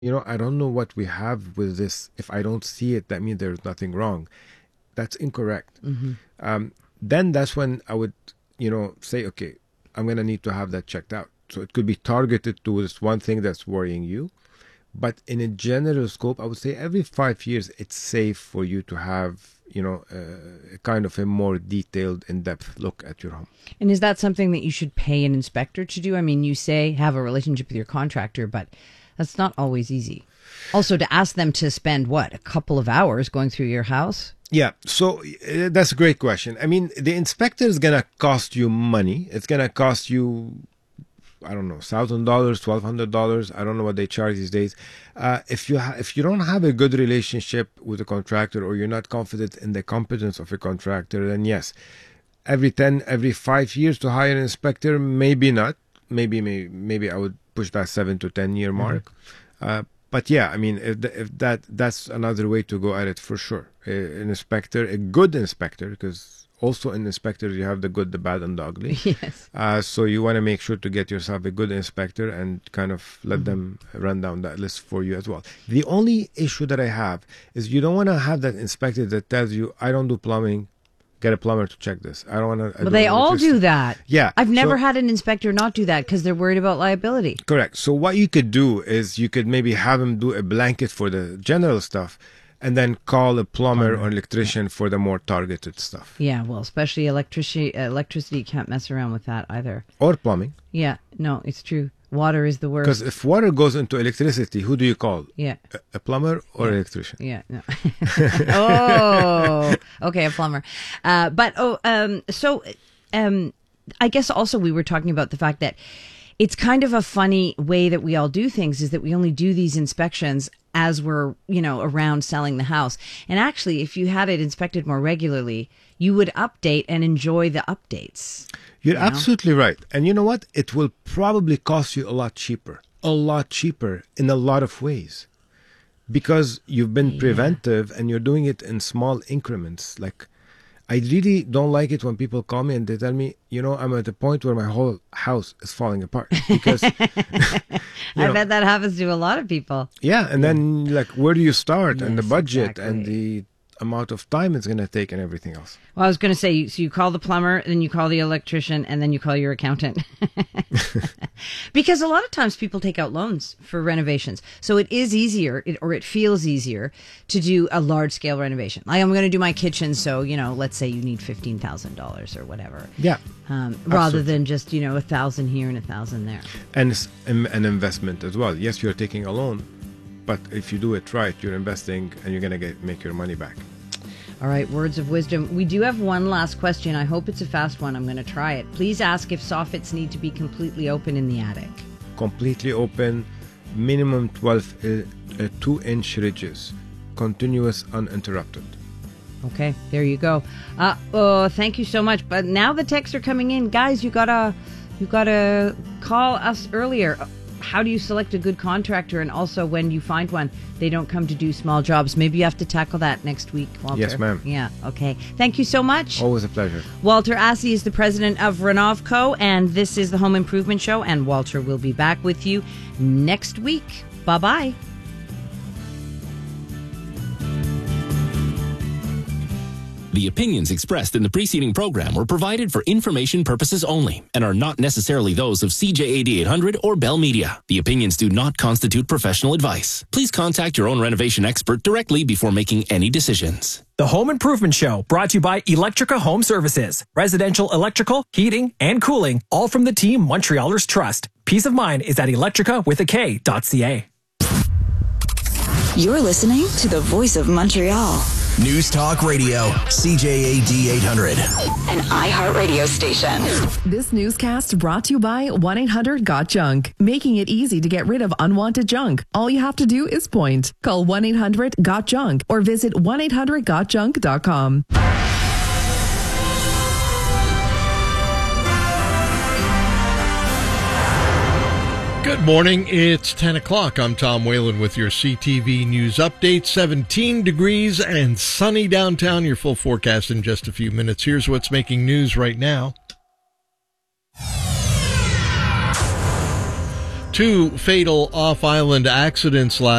I don't know what we have with this. If I don't see it, that means there's nothing wrong. That's incorrect. Then that's when I would, say, okay, I'm going to need to have that checked out. So it could be targeted to this one thing that's worrying you. But in a general scope, I would say every 5 years, it's safe for you to have, a kind of a more detailed, in-depth look at your home. And is that something that you should pay an inspector to do? I mean, you say have a relationship with your contractor, but that's not always easy. Also, to ask them to spend, a couple of hours going through your house? Yeah, so that's a great question. I mean, the inspector is going to cost you money. It's going to cost you, I don't know, $1,000, $1,200. I don't know what they charge these days. If you don't have a good relationship with a contractor, or you're not confident in the competence of a contractor, then yes, every 5 years to hire an inspector, maybe not. Maybe I would push that 7 to 10 year mark. But yeah, I mean, if that's another way to go at it for sure. An inspector, a good inspector, because also in inspectors you have the good, the bad, and the ugly. Yes. So you want to make sure to get yourself a good inspector and kind of let them run down that list for you as well. The only issue that I have is you don't want to have that inspector that tells you, I don't do plumbing, get a plumber to check this. I don't want to. Well, they all do that. Yeah. I've never had an inspector not do that because they're worried about liability. Correct. So what you could do is you could maybe have them do a blanket for the general stuff, and then call a plumber or electrician for the more targeted stuff. Yeah, well, especially electricity, you can't mess around with that either. Or plumbing. Yeah, no, it's true. Water is the worst. Because if water goes into electricity, who do you call? Yeah. A plumber or electrician? Yeah, no. Oh, okay, a plumber. So I guess also we were talking about the fact that it's kind of a funny way that we all do things, is that we only do these inspections as we're, around selling the house. And actually, if you had it inspected more regularly, you would update and enjoy the updates. You're absolutely right. And you know what? It will probably cost you a lot cheaper in a lot of ways, because you've been preventive and you're doing it in small increments. Like, I really don't like it when people call me and they tell me, I'm at the point where my whole house is falling apart. Because I bet that happens to a lot of people. Yeah. And then, like, where do you start? Yes, and the budget exactly. and the amount of time it's going to take and everything else. Well, I was going to say, so you call the plumber, then you call the electrician, and then you call your accountant. Because a lot of times people take out loans for renovations. So it is easier, or it feels easier, to do a large-scale renovation. Like, I'm going to do my kitchen, so, let's say you need $15,000 or whatever. Yeah. Rather than just, $1,000 here and $1,000 there. And it's an investment as well. Yes, you're taking a loan, but if you do it right, you're investing and you're going to make your money back. All right, words of wisdom. We do have one last question. I hope it's a fast one. I'm going to try it. Please ask if soffits need to be completely open in the attic. Completely open, minimum 2-inch ridges, continuous, uninterrupted. Okay, there you go. Thank you so much. But now the texts are coming in. Guys, you gotta call us earlier. How do you select a good contractor? And also, when you find one, they don't come to do small jobs. Maybe you have to tackle that next week, Walter. Yes, ma'am. Yeah, okay. Thank you so much. Always a pleasure. Walter Assey is the president of Renovco, and this is the Home Improvement Show, and Walter will be back with you next week. Bye-bye. The opinions expressed in the preceding program were provided for information purposes only and are not necessarily those of CJAD 800 or Bell Media. The opinions do not constitute professional advice. Please contact your own renovation expert directly before making any decisions. The Home Improvement Show, brought to you by Electrica Home Services. Residential electrical, heating, and cooling, all from the team Montrealers trust. Peace of mind is at electrica.ca. You're listening to the Voice of Montreal. News Talk Radio, CJAD 800. An iHeartRadio station. This newscast brought to you by 1-800-GOT-JUNK, making it easy to get rid of unwanted junk. All you have to do is point. Call 1-800-GOT-JUNK or visit 1-800-GOTJUNK.com. Good morning. It's 10 o'clock. I'm Tom Whalen with your CTV News Update. 17 degrees and sunny downtown. Your full forecast in just a few minutes. Here's what's making news right now. 2 fatal off-island accidents last